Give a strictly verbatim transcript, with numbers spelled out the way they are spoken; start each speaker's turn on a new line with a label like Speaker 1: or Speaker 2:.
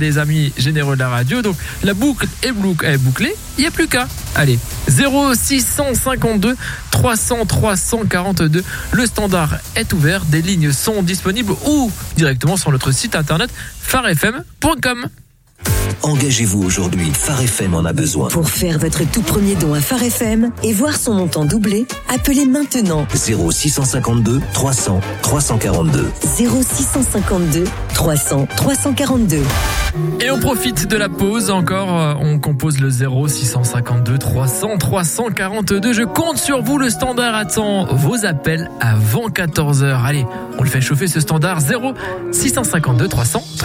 Speaker 1: des amis généreux de la radio. Donc la boucle est, bouc- est bouclée, il n'y a plus qu'à. Allez, zéro six cent cinquante-deux trois cents trois cent quarante-deux. Le standard est ouvert, des lignes sont disponibles ou directement sur notre site internet phare f m point com.
Speaker 2: Engagez-vous aujourd'hui, Phare F M en a besoin.
Speaker 3: Pour faire votre tout premier don à Phare F M et voir son montant doubler, appelez maintenant
Speaker 2: zéro six cent cinquante-deux trois cents trois cent quarante-deux.
Speaker 3: zéro six cent cinquante-deux trois cents trois cent quarante-deux.
Speaker 1: Et on profite de la pause encore, euh, on compose le zéro six cent cinquante-deux trois cents trois cent quarante-deux. Je compte sur vous, le standard attend vos appels avant quatorze heures. Allez, on le fait chauffer ce standard, zéro six cent cinquante-deux trois cents